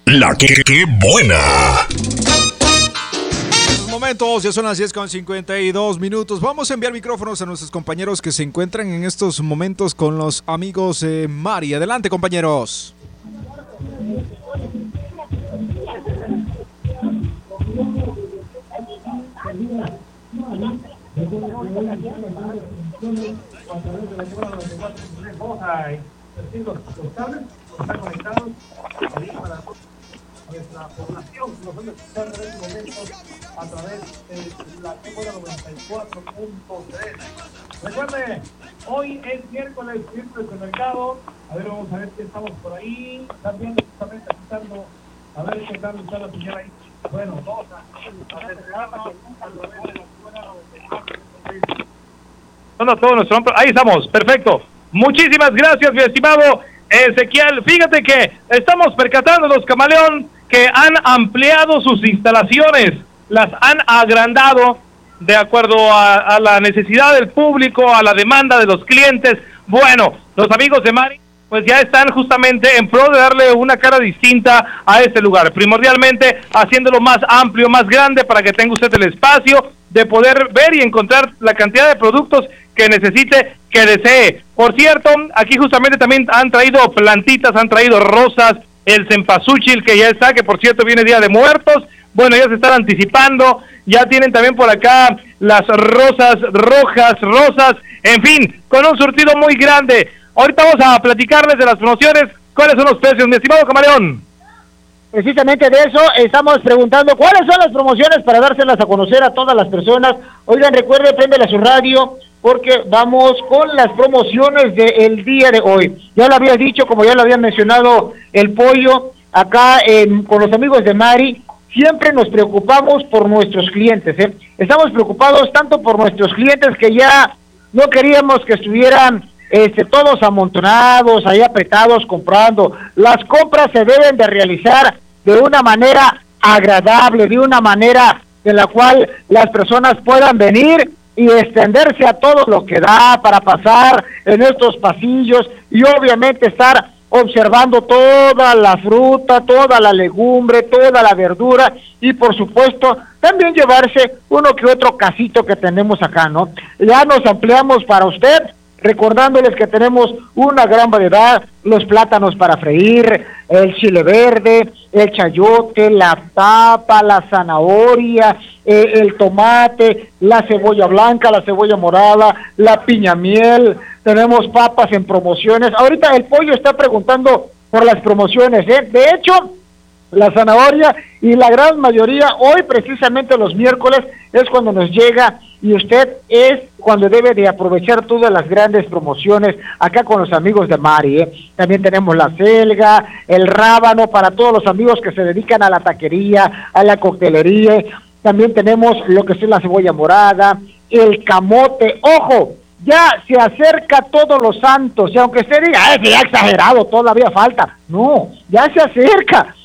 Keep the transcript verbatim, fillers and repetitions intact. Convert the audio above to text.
La que, que buena. Momentos, ya son las diez con cincuenta y dos minutos. Vamos a enviar micrófonos a nuestros compañeros que se encuentran en estos momentos con los amigos de Mari. Adelante, compañeros. Están conectados para nuestra población, nos van a escuchar en este momento a través de la T noventa y cuatro punto tres. Recuerde, hoy es miércoles, miércoles de mercado. A ver, vamos a ver si estamos por ahí. Están viendo justamente escuchando. A ver qué tal está la señora ahí. Bueno, vamos a hacer No, no, todo nuestro... Ahí estamos, perfecto. Muchísimas gracias, mi estimado Ezequiel. Fíjate que estamos percatándonos, Camaleón, que han ampliado sus instalaciones, las han agrandado de acuerdo a, a la necesidad del público, a la demanda de los clientes. Bueno, los amigos de Mari pues ya están justamente en pro de darle una cara distinta a este lugar, primordialmente haciéndolo más amplio, más grande, para que tenga usted el espacio de poder ver y encontrar la cantidad de productos que necesite, que desee. Por cierto, aquí justamente también han traído plantitas, han traído rosas, el cempasúchil que ya está, que por cierto viene Día de Muertos. Bueno, ya se están anticipando, ya tienen también por acá las rosas rojas, rosas, en fin, con un surtido muy grande. Ahorita vamos a platicarles de las promociones. ¿Cuáles son los precios, mi estimado Camaleón? Precisamente de eso estamos preguntando cuáles son las promociones para dárselas a conocer a todas las personas. Oigan, recuerde, préndele a su radio porque vamos con las promociones del día de hoy. Ya lo había dicho, como ya lo había mencionado el Pollo, acá en, con los amigos de Mari, siempre nos preocupamos por nuestros clientes, ¿eh? Estamos preocupados tanto por nuestros clientes que ya no queríamos que estuvieran Este, todos amontonados, ahí apretados comprando. Las compras se deben de realizar de una manera agradable, de una manera en la cual las personas puedan venir y extenderse a todo lo que da para pasar en estos pasillos y obviamente estar observando toda la fruta, toda la legumbre, toda la verdura y por supuesto también llevarse uno que otro casito que tenemos acá, ¿no? Ya nos ampliamos para usted, recordándoles que tenemos una gran variedad, los plátanos para freír, el chile verde, el chayote, la papa, la zanahoria, eh, el tomate, la cebolla blanca, la cebolla morada, la piña miel, tenemos papas en promociones. Ahorita el Pollo está preguntando por las promociones, ¿eh? De hecho, la zanahoria y la gran mayoría, hoy precisamente los miércoles, es cuando nos llega y usted es cuando debe de aprovechar todas las grandes promociones acá con los amigos de Mari, ¿eh? También tenemos la selga, el rábano para todos los amigos que se dedican a la taquería, a la coctelería. También tenemos lo que es la cebolla morada, el camote. ¡Ojo! Ya se acerca todos los santos, y aunque usted diga, ¡ay, ya exagerado, todavía falta! No, ya se acerca.